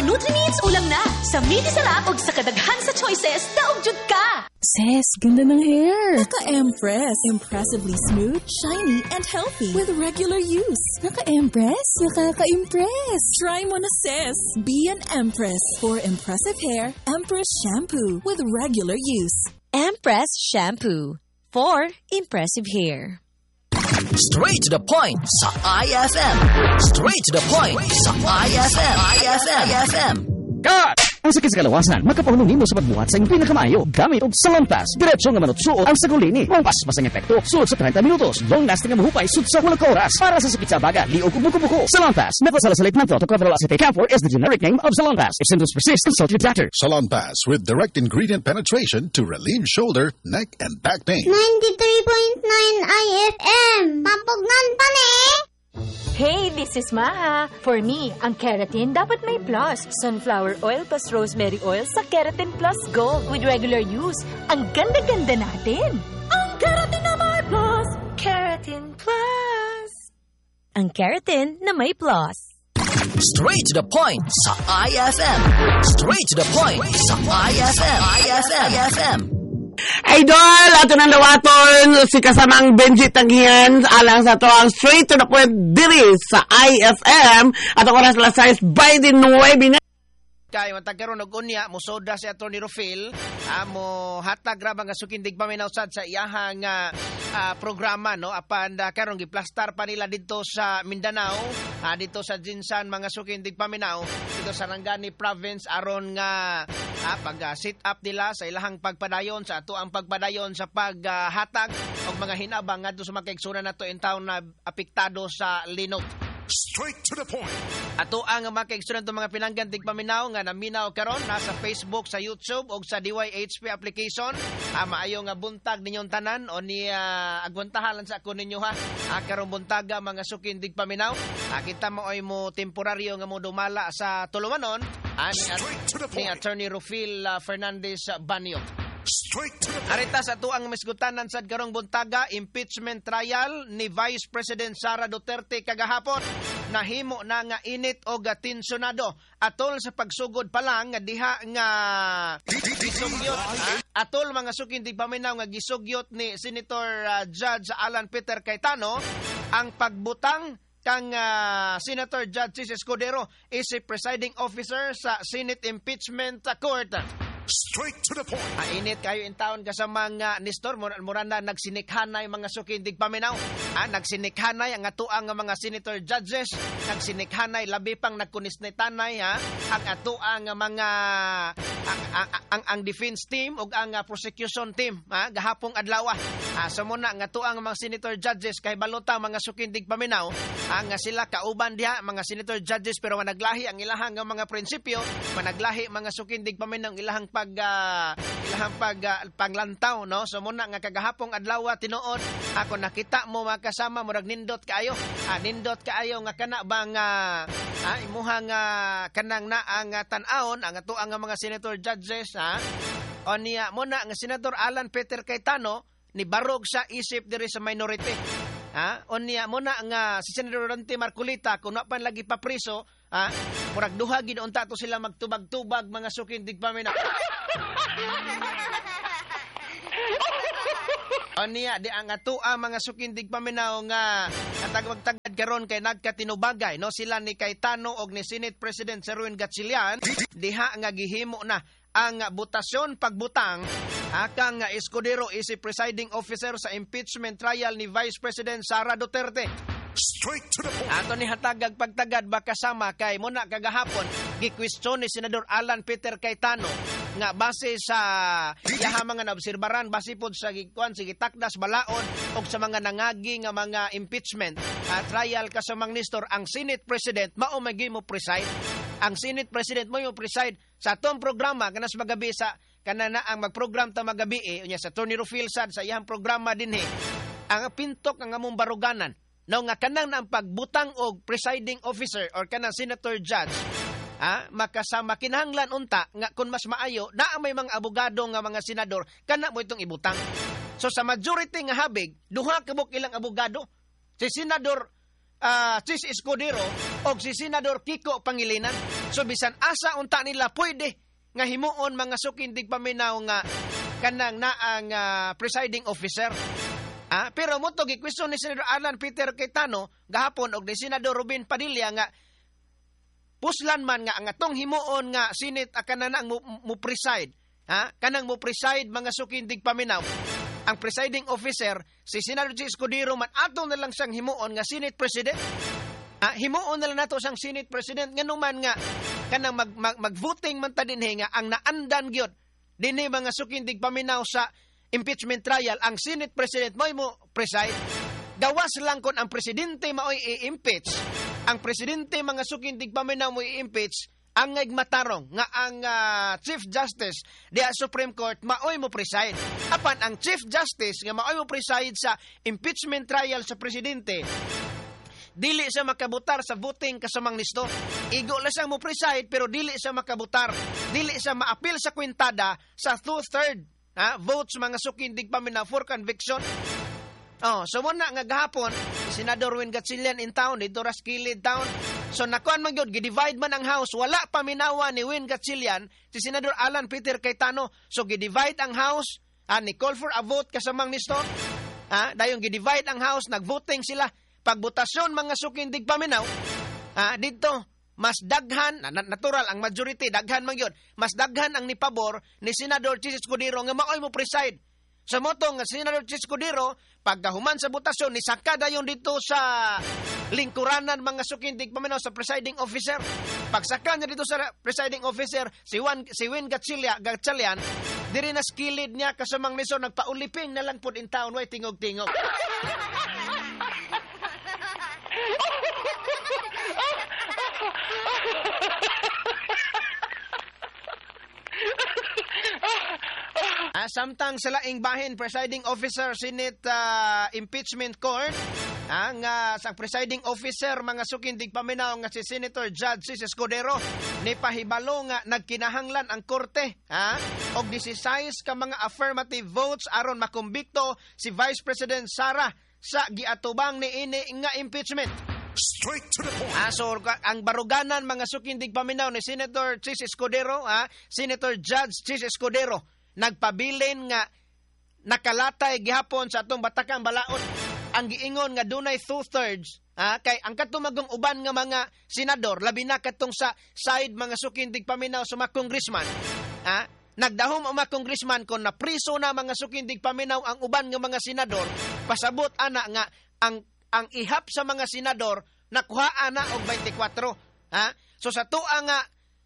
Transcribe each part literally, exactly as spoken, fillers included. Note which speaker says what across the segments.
Speaker 1: Nutri-Needs ulam na. Sa mini sarap o sa kadaghan sa choices, daog jud ka.
Speaker 2: Sis, ganda ng hair.
Speaker 3: Naka-Empress. Impressively smooth, shiny, and healthy with regular use.
Speaker 2: Naka-Empress? Nakaka-impress.
Speaker 3: Try mo na, sis. Be an Empress. For impressive hair, Empress Shampoo with regular use.
Speaker 4: Empress Shampoo. For impressive hair.
Speaker 5: Straight to the point sa I F M. Straight to the point sa I F M. I F M. I F M.
Speaker 6: Cut! Ang sakit sa kalawasan, magkapahulong nimo sa pagbuhat sa iyong pinakamayo. Gamit og Salonpas. Diretso nga manutsuot ang sagulini. Mong paspas ang epekto. Suot sa thirty minutos. Long lasting ang mahupay. Suot sa walang oras. Para sa sakit sa baga, liog ug buko-buko. Salonpas. Metasalicylate menthol-tocopherol acetate. Camphor is the generic name of Salonpas. If symptoms persist, consult your doctor.
Speaker 7: Salonpas with direct ingredient penetration to relieve shoulder, neck, and back pain.
Speaker 8: ninety-three point nine I F M. Papugnan pa ni!
Speaker 9: Hey, this is Maha. For me, ang keratin dapat may plus. Sunflower oil plus rosemary oil sa Keratin Plus Gold with regular use. Ang ganda-ganda natin. Ang keratin na may plus. Keratin Plus.
Speaker 4: Ang keratin na may plus.
Speaker 5: Straight to the point sa I F M. Straight to the point sa I F M. I F M. I F M.
Speaker 10: Idol, ato ng lawaton, si kasamang Benji Tagian, alang sa to ang straight to the point diri sa I F M, at ang oras la size by the nueve na.
Speaker 11: Kay matagkaroon og unya mosoda si Atty. Rufil amo uh, hatag ra nga sukindig paminausad sa iyahang uh, uh, programa no apan uh, karon giplastar pa nila dito sa Mindanao, uh, dito sa Jinsan mga sukindig paminaw dito sa Rangani province aron nga uh, pag uh, sit up nila sa ilahang pagpadayon sa ato ang pagpadayon sa paghatag uh, og mga hinabang ngadto sa mga kaigsunan nato in town na apektado sa linot.
Speaker 7: Straight to the point.
Speaker 11: Ato ang mga kaigsunan to mga pinanggan tigpaminaw nga naminaw karon nasa Facebook, sa YouTube o sa D Y H P application. Ah, maayo nga buntag ninyong tanan o ni uh, agwantahalan sa ako ninyo ha. Ah, karon buntaga mga sukin tigpaminaw. Ah, kita mo ay mo temporaryo nga mo dumala sa tulumanon. Ah, ni, at, ni Attorney Rufil uh, Fernandez Banyo. Arita sa tuang misgutanan sa karong buntaga, impeachment trial ni Vice President Sara Duterte kagahapon. Nahimo na nga init o gatinsyonado atol sa pagsugod pa lang nga diha nga gisugyot. Atol mga sukin di paminaw nga gisugyot ni Senator uh, Judge Alan Peter Cayetano ang pagbutang kang uh, Senator Judge Cis Escudero is a presiding officer sa Senate Impeachment Court.
Speaker 7: Straight to the point.
Speaker 11: Mainit kayo in town ka sa mga Nestor Muranda nagsinikhanay mga sukindig paminaw. Ah, nagsinikhanay ang atuang nga mga senator judges, nagsinikhanay labi pang nagkunisnay tanay ha. Ang atuang nga mga ang, ang, ang, ang defense team ug ang uh, prosecution team ha gahapong adlaw. Ah, so muna ang atuang mga senator judges kay balota mga sukindig paminaw ang uh, sila kauban diha mga senator judges pero managlahi ang ilahang nga mga prinsipyo, managlahi mga sukindig paminaw ang ilahang pag uh, ilahang pag uh, panglantaw no so muna nga kagahapong adlaw tinuod ako nakita mo makasama murag nindot kaayo ah, nindot kaayo nga kana bang uh, ah, imuhang uh, kanang na ang uh, tan-awon ang ato ang mga senator judges ha o niya muna nga Senator Alan Peter Cayetano ni barog sa isip diri sa minority ha o niya muna nga si Senator Dante Marcolita kun wa pa lagi pa priso ha murag duha gid unta to sila magtubag-tubag mga sukindig paminaw. Oniya di ang ato ang mga sukindig paminaw nga katagwag-tagad karon kay nagkatinubagay no sila ni Cayetano og ni Senate President Serwin Gatchalian diha nga gihimo na ang butasyon pagbutang akang Escudero is a presiding officer sa impeachment trial ni Vice President Sara Duterte.
Speaker 7: Straight to the point.
Speaker 11: Ato ni hatagag pagtagad ba kasama kay muna kagahapon gi-question ni Senador Alan Peter Cayetano nga base sa yaha mga naobserbaran base pod sa gikuan sige takdas balaod og sa mga nangagi nga mga impeachment uh, trial kasamang Nestor ang Senate President mao mo preside ang Senate President mo yung preside sa atong programa kanas magabi sa kanana ang magprogram ta magabi eh, unya sa Atty. Rufil sad sa iyang programa dinhi ang pintok ang among baruganan no nga kanang ang pagbutang og presiding officer or kanang senator judge ah makasama kinahanglan unta nga kun mas maayo naa may mga abogado nga mga senador kana mo itong ibutang. So sa majority nga habig duha kabuk ilang abogado si Senador uh, Cis Escudero og si Senador Kiko Pangilinan. So bisan asa unta nila pwede nga himuon mga sukindig paminaw nga kanang na ang uh, presiding officer. Ah, pero mo to gikwestiyon ni Senador Alan Peter Cayetano gahapon og ni Senador Robin Padilla nga puslan man nga ang atong himuon nga Senate kanang mo, mo preside. Ha? Kanang mo preside mga sukindig paminaw. Ang presiding officer si Senador G. Escudero man ato na lang siyang himuon nga Senate President. Ah, himuon na lang nato siyang Senate President nganuman nga kanang mag, mag, mag-voting man ta dinhi nga ang naandan gyud dinhi mga sukindig paminaw sa impeachment trial ang Senate President mo mo preside. Gawas lang kon ang presidente maoy i-impeach. Ang presidente mga sukindig paminaw mo i-impeach ang nagmatarong nga ang uh, Chief Justice diya Supreme Court maoy mo preside. Apan ang Chief Justice nga maoy mo preside sa impeachment trial sa presidente dili siya makabutar sa voting kasamang listo. Igo lang siyang mo preside pero dili siya makabutar. Dili siya maapil sa kwintada sa two-third ha, votes mga sukindig paminaw for conviction. Oh, so mo na nga gahapon, Senador Win Gatchalian in town, dito ras kilid town. So nakuan man gyud, gidivide man ang House, wala paminawa ni Win Gatchalian si Senador Alan Peter Cayetano. So gidivide ang House, ah, ni call for a vote kasamang listo. Ah, dayon gidivide ang House, nagvoting sila. Pagbotasyon mga sukindig paminaw, ah, dito mas daghan, natural ang majority, daghan man yun, mas daghan ang nipabor ni Senador Chis Escudero nga maoy mo preside. Sa moto nga Senador Chis Escudero, pagkahuman sa botasyon, nisakada yun dito sa lingkuranan mga sukindig paminaw sa presiding officer. Pagsaka niya dito sa presiding officer, si, Juan, si Win Gatchalian, diri na skilid niya kasamang liso, nagpauliping na lang po in town, way tingog-tingog. Ah, samtang sa laing bahin presiding officer Senate uh, impeachment court ang uh, sang presiding officer mga sukindig paminaw nga si Senator Judge Chis Escudero ni pahibalo nga nagkinahanglan ang korte ha og sixteen ka mga affirmative votes aron makumbikto si Vice President Sara sa giatubang ni ini nga impeachment.
Speaker 7: Straight to the point.
Speaker 11: Ah, so, ang baruganan mga sukindig paminaw ni Senator Chis Escudero, ah, Senator Judge Chis Escudero, nagpabilin nga nakalatay gihapon sa atong batakang balaod. Ang giingon nga dunay two-thirds, ah, kay ang katumagong uban nga mga senador, labi na katong sa side mga sukindig paminaw sa mga congressman, ah, nagdahom ang mga congressman kon na priso na mga sukindig paminaw ang uban nga mga senador, pasabot ana nga ang ang ihap sa mga senador nakuhaan na og twenty-four. Ha? So sa tuwa nga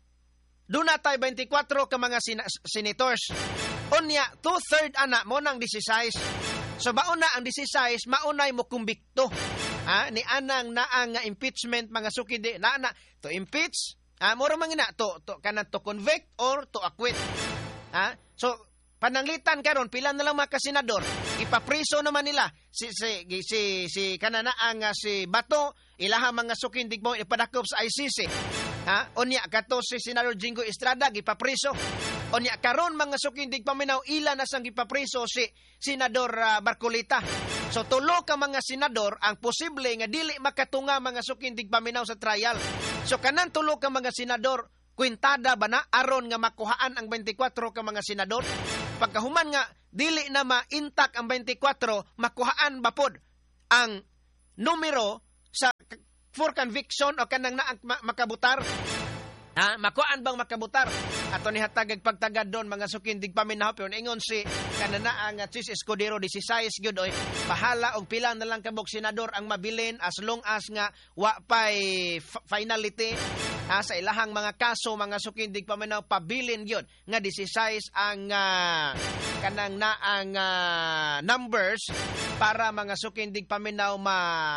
Speaker 11: doon na tayo twenty-four ka mga sin- senators. Unya, two-third ana mo nang sixteen. So mauna ang sixteen, maunay mo kumbikto. Ha? Ni anang naang nga impeachment mga sukidi na na to impeach. Ha? Mura man ina to, to kanang to convict or to acquit. Ha? So pananglitan karon pila na lang mga kasenador, ipapriso naman nila si si si, si kanana ang uh, si Bato, ilaha mga sukindig mo ipadakop sa I C C. Ha? Onya kato si Senador Jingo Estrada gipapriso. Onya karon mga sukindig paminaw ila na sang gipapriso si Senador uh, Barcolita. So tulo ka mga senador ang posible nga dili makatunga mga sukindig paminaw sa trial. So kanan tulo ka mga senador kwintada ba na aron nga makuhaan ang twenty-four ka mga senador? Pagkahuman nga dili na ma-intact ang twenty-four, makuhaan ba pod ang numero sa for conviction o kanang na makabutar? Ha? Makuhaan bang makabutar? Ato ni hatagag pagtagad doon mga sukindig paminaw pero ingon si kanana ang Chis Escudero sixteen gyud oy bahala og pila na lang kabog senador ang mabilin as long as nga wa pay f- finality ha, sa ilahang mga kaso mga sukindig paminaw pabilin gyud nga sixteen ang uh, kanang na ang uh, numbers para mga sukindig paminaw ma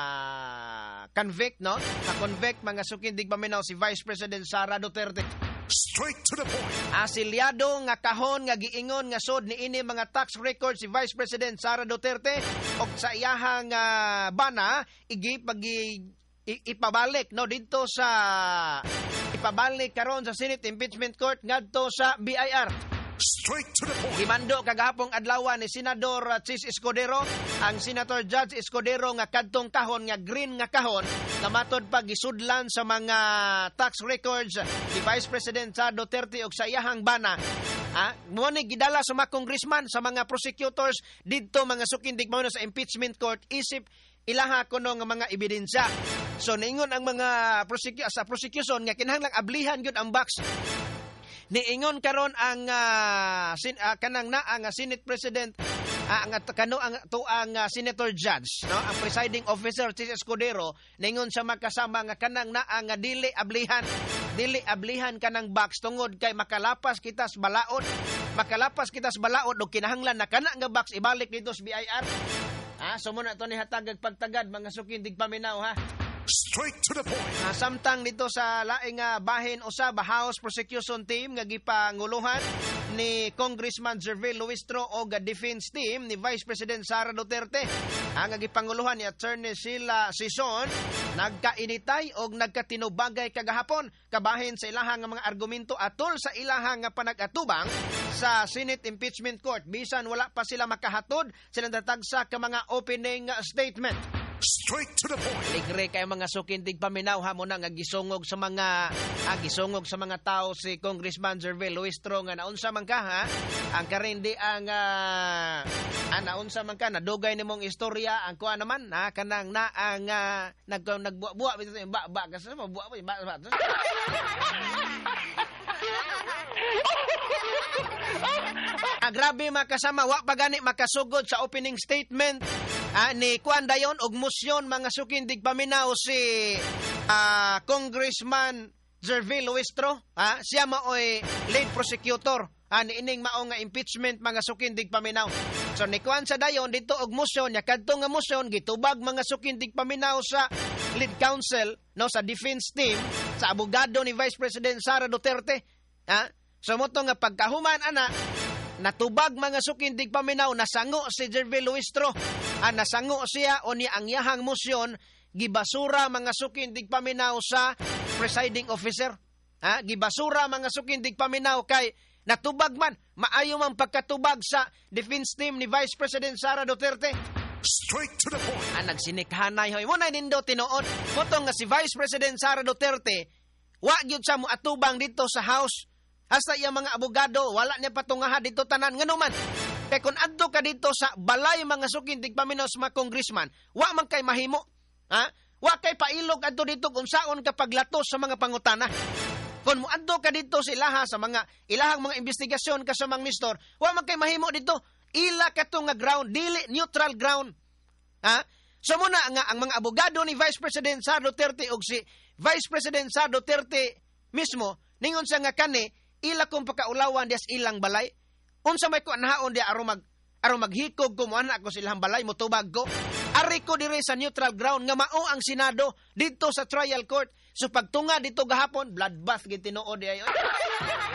Speaker 11: convict no na convict mga sukindig paminaw si Vice President Sara Duterte.
Speaker 7: Straight to the point.
Speaker 11: Asilyado nga kahon nga giingon nga sod ni ini mga tax records si Vice President Sara Duterte og sa iyahang uh, bana igi pagi ipabalik no dito sa ipabalik karon sa Senate Impeachment Court ngadto sa B I R.
Speaker 7: Straight to the point.
Speaker 11: Gimando kagahapong adlaw ni Senador uh, Chis Escudero, ang Senator Judge Escudero nga kadtong kahon nga green nga kahon nga matod pa gisudlan sa mga tax records ni Vice President sa Duterte ug sa iyahang bana. Ah, mo ni gidala sa mga congressman, sa mga prosecutors didto mga sukindigmano sa impeachment court isip ilaha kuno nga mga ebidensya. So niingon ang mga prosecu- sa prosecution nga kinahanglang ablihan gyud ang box. Niingon karon ang uh, sin, uh, kanang na ang uh, Senate President uh, ang kano ang to ang uh, Senator Judge, no, ang presiding officer Chis Escudero, niingon sa makasama nga kanang na ang uh, dili ablihan dili ablihan kanang box tungod kay makalapas kita sa balaod makalapas kita sa balaod og kinahanglan na kana nga box ibalik dito sa B I R. Ah, so muna to ni hatagag pagtagad mga sukindig paminaw ha.
Speaker 7: Straight to the point.
Speaker 11: Uh, samtang dito sa laing uh, bahin usab House Prosecution Team nga gipanguluhan ni Congressman Jervil Luistro o ga Defense Team ni Vice President Sara Duterte. Ang uh, gipanguluhan ni Attorney Sheila Sison nagkainitay og nagkatinubagay kagahapon kabahin sa ilahang nga mga argumento atol sa ilahang nga panag-atubang sa Senate Impeachment Court. Bisan wala pa sila makahatod, sila tatagsa ka mga opening uh, statement.
Speaker 7: Straight to the point.
Speaker 11: Ligre kay mga sukindig paminaw ha mo na nga gisungog sa mga ah, gisungog sa mga tao si Congressman Jervil Luistro nga naunsa man ka ha. Ang karindi ang uh, ah, naunsa man ka nadugay nimong istorya ang kuha naman ha kanang na ang uh, nag nagbuwa bitaw ba ba kasi mo buwa ba ba. Ah, grabe makasama wa pa gani makasugod sa opening statement ah, ni Kuan Dayon og motion mga sukindig paminaw si ah, Congressman Jervil Luistro. Ah, siya maoy lead prosecutor ah, ni ining mao nga impeachment mga sukindig paminaw. So ni Kuan sa Dayon dito og motion nya kadto nga motion gitubag mga sukindig paminaw sa lead counsel no sa defense team sa abogado ni Vice President Sara Duterte. Ah, so mo to nga pagkahuman ana natubag mga sukindig paminaw nasango si Jervil Luistro. Ah, nasango siya o ni ang yahang motion gibasura mga sukindig paminaw sa presiding officer. Ah, gibasura mga sukindig paminaw kay natubag man maayo man pagkatubag sa defense team ni Vice President Sara Duterte.
Speaker 7: Straight to the point.
Speaker 11: Ah, nagsinikhanay hoy mo na nindo tinuod mo to nga si Vice President Sara Duterte wa gyud sa mo atubang dito sa House. Hasta iya mga abogado, wala niya patungahan dito tanan. Nga naman, kaya kung adto ka dito sa balay mga sukindig paminaw sa mga congressman, wa man kay mahimo. Ha? Wa kay pailog adto dito kung saon ka paglatos sa mga pangutana. Kung mo adto ka dito sa ilaha, sa mga ilahang mga investigasyon ka sa mga mistor, wa man kay mahimo dito. Ila ka to nga ground, dili neutral ground. Ha? So muna nga, ang mga abogado ni Vice President Sara Duterte o si Vice President Sara Duterte mismo, ningon sa nga kani, ila kong pagkaulawan dias ilang balay. Unsa may ko anahaon di aron mag aron maghikog ko mo anak ko sa ilang balay motubag ko. Ari ko dire sa neutral ground nga mao ang Senado dito sa trial court. So pagtunga dito gahapon bloodbath gid tinuod di ayo.